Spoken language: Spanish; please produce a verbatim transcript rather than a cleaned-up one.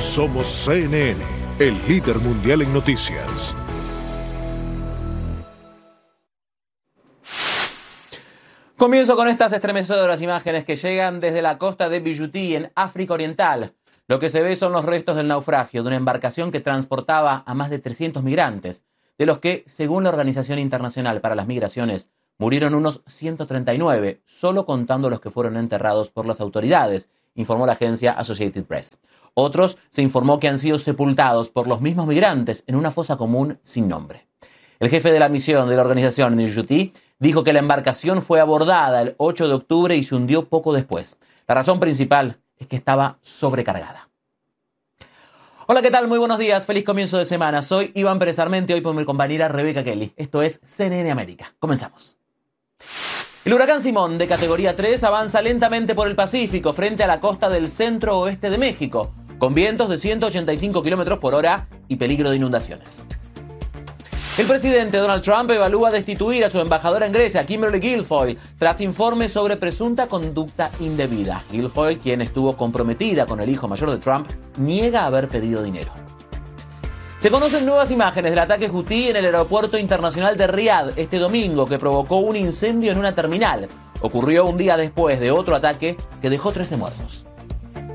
Somos C N N, el líder mundial en noticias. Comienzo con estas estremecedoras imágenes que llegan desde la costa de Djibouti, en África Oriental. Lo que se ve son los restos del naufragio de una embarcación que transportaba a más de trescientos migrantes, de los que, según la Organización Internacional para las Migraciones, murieron unos ciento treinta y nueve, solo contando los que fueron enterrados por las autoridades, informó la agencia Associated Press. Otros se informó que han sido sepultados por los mismos migrantes en una fosa común sin nombre. El jefe de la misión de la organización en Djibouti dijo que la embarcación fue abordada el ocho de octubre y se hundió poco después. La razón principal es que estaba sobrecargada. Hola, ¿qué tal? Muy buenos días. Feliz comienzo de semana. Soy Iván Pérez Armenti, hoy por mi compañera Rebeca Kelly. Esto es C N N América. Comenzamos. El huracán Simón, de categoría tres, avanza lentamente por el Pacífico frente a la costa del centro-oeste de México, con vientos de ciento ochenta y cinco kilómetros por hora y peligro de inundaciones. El presidente Donald Trump evalúa destituir a su embajadora en Grecia, Kimberly Guilfoyle, tras informes sobre presunta conducta indebida. Guilfoyle, quien estuvo comprometida con el hijo mayor de Trump, niega haber pedido dinero. Se conocen nuevas imágenes del ataque hutí en el aeropuerto internacional de Riad este domingo, que provocó un incendio en una terminal. Ocurrió un día después de otro ataque que dejó trece muertos.